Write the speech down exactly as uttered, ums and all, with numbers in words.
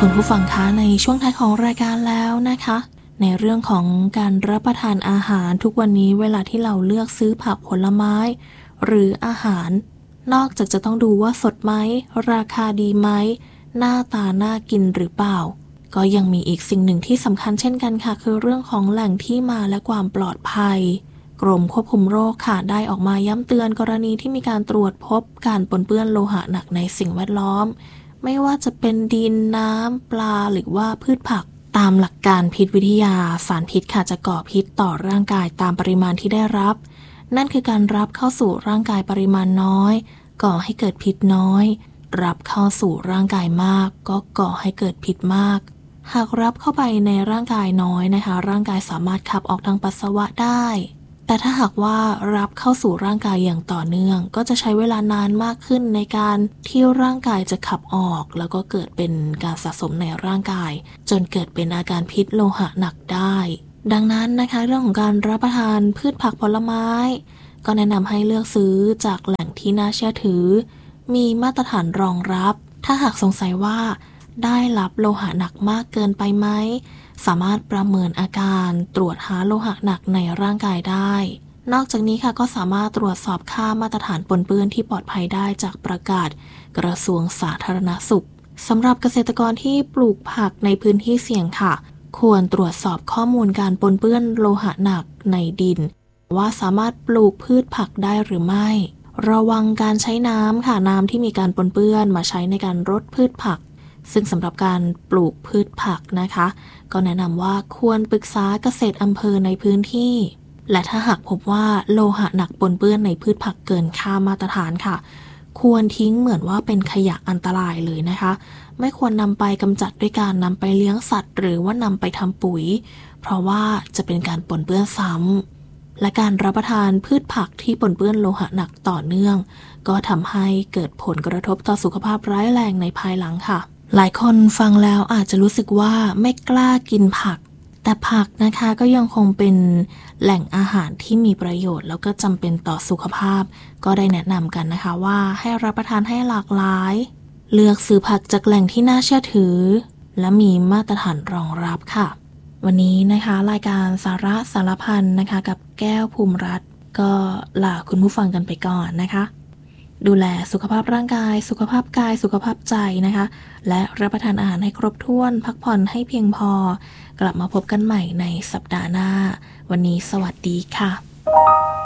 คุณผู้ฟังคะในช่วงท้ายของรายการแล้วนะคะในเรื่องของการรับประทานอาหารทุกวันนี้เวลาที่เราเลือกซื้อผักผลไม้หรืออาหารนอกจากจะต้องดูว่าสดไหมราคาดีไหมหน้าตาน่ากินหรือเปล่าก็ยังมีอีกสิ่งหนึ่งที่สำคัญเช่นกันค่ะคือเรื่องของแหล่งที่มาและความปลอดภัยกรมควบคุมโรคค่ะได้ออกมาย้ำเตือนกรณีที่มีการตรวจพบการปนเปื้อนโลหะหนักในสิ่งแวดล้อมไม่ว่าจะเป็นดินน้ำปลาหรือว่าพืชผักตามหลักการพิษวิทยาสารพิษค่ะจะก่อพิษต่อร่างกายตามปริมาณที่ได้รับนั่นคือการรับเข้าสู่ร่างกายปริมาณน้อยก่อให้เกิดพิษน้อยรับเข้าสู่ร่างกายมากก็ก่อให้เกิดพิษมากหากรับเข้าไปในร่างกายน้อยนะคะร่างกายสามารถขับออกทางปัสสาวะได้แต่ถ้าหากว่ารับเข้าสู่ร่างกายอย่างต่อเนื่องก็จะใช้เวลานานมากขึ้นในการที่ร่างกายจะขับออกแล้วก็เกิดเป็นการสะสมในร่างกายจนเกิดเป็นอาการพิษโลหะหนักได้ดังนั้นนะคะเรื่องของการรับประทานพืชผักผลไม้ก็แนะนำให้เลือกซื้อจากแหล่งที่น่าเชื่อถือมีมาตรฐานรองรับถ้าหากสงสัยว่าได้รับโลหะหนักมากเกินไปไหมสามารถประเมินอาการตรวจหาโลหะหนักในร่างกายได้นอกจากนี้ค่ะก็สามารถตรวจสอบค่ามาตรฐานปนเปื้อนที่ปลอดภัยได้จากประกาศกระทรวงสาธารณสุขสำหรับเกษตรกรที่ปลูกผักในพื้นที่เสี่ยงค่ะควรตรวจสอบข้อมูลการปนเปื้อนโลหะหนักในดินว่าสามารถปลูกพืชผักได้หรือไม่ระวังการใช้น้ำค่ะน้ำที่มีการปนเปื้อนมาใช้ในการรดพืชผักซึ่งสำหรับการปลูกพืชผักนะคะก็แนะนำว่าควรปรึกษาเกษตรอำเภอในพื้นที่และถ้าหากพบว่าโลหะหนักปนเปื้อนในพืชผักเกินค่ามาตรฐานค่ะควรทิ้งเหมือนว่าเป็นขยะอันตรายเลยนะคะไม่ควรนำไปกำจัดด้วยการนำไปเลี้ยงสัตว์หรือว่านำไปทำปุ๋ยเพราะว่าจะเป็นการปนเปื้อนซ้ำและการรับประทานพืชผักที่ปนเปื้อนโลหะหนักต่อเนื่องก็ทำให้เกิดผลกระทบต่อสุขภาพร้ายแรงในภายหลังค่ะหลายคนฟังแล้วอาจจะรู้สึกว่าไม่กล้ากินผักแต่ผักนะคะก็ยังคงเป็นแหล่งอาหารที่มีประโยชน์แล้วก็จำเป็นต่อสุขภาพก็ได้แนะนำกันนะคะว่าให้รับประทานให้หลากหลายเลือกซื้อผักจากแหล่งที่น่าเชื่อถือและมีมาตรฐานรองรับค่ะวันนี้นะคะรายการสาระสารพันนะคะกับแก้วภูมิรัตน์ก็ลาคุณผู้ฟังกันไปก่อนนะคะดูแลสุขภาพร่างกายสุขภาพกายสุขภาพใจนะคะและรับประทานอาหารให้ครบถ้วนพักผ่อนให้เพียงพอกลับมาพบกันใหม่ในสัปดาห์หน้าวันนี้สวัสดีค่ะ